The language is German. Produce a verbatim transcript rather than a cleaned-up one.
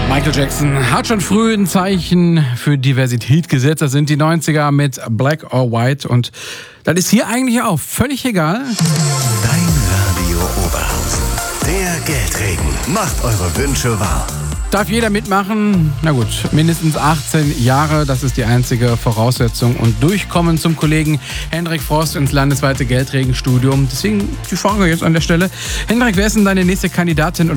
Michael Jackson hat schon früh ein Zeichen für Diversität gesetzt. Das sind die neunziger mit Black or White. Und das ist hier eigentlich auch völlig egal. Dein Radio Oberhausen. Der Geldregen macht eure Wünsche wahr. Darf jeder mitmachen? Na gut, mindestens achtzehn Jahre, das ist die einzige Voraussetzung. Und durchkommen zum Kollegen Hendrik Frost ins landesweite Geldregenstudium. Deswegen die Frage jetzt an der Stelle. Hendrik, wer ist denn deine nächste Kandidatin